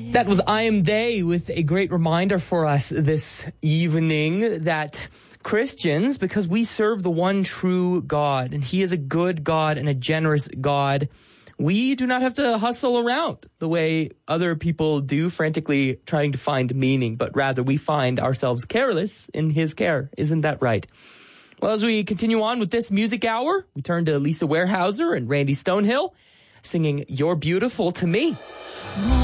That was I Am They with a great reminder for us this evening that Christians, because we serve the one true God, and he is a good God and a generous God, we do not have to hustle around the way other people do, frantically trying to find meaning, but rather we find ourselves careless in his care. Isn't that right? Well, as we continue on with this music hour, we turn to Lisa Weyerhaeuser and Randy Stonehill singing You're Beautiful to Me.